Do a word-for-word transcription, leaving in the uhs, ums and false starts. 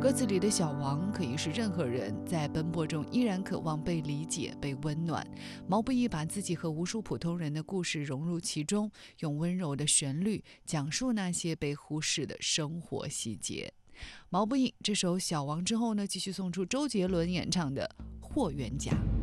歌词里的小王可以是任何人，在奔波中依然渴望被理解、被温暖。毛不易把自己和无数普通人的故事融入其中，用温柔的旋律讲述那些被忽视的生活细节。毛不易这首《小王》之后呢，继续送出周杰伦演唱的《霍元甲》。